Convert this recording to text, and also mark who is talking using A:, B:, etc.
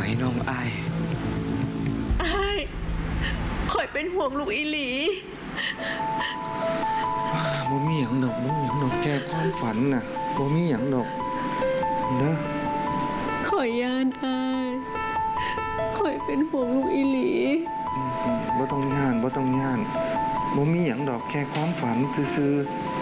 A: ให้น้องอาย
B: อ้ายข่อยเป็นห่วงลูกอีหลี
C: บ่มีหยังดอกแค่ความฝันน่ะบ่มีหยังดอกเด้อ
B: ข่อยย่านอ้ายข่อยเป็นห่วงลูกอีหลี
C: บ่ต้องย่านบ่มีหยังดอกแค่ความฝันซื่อๆ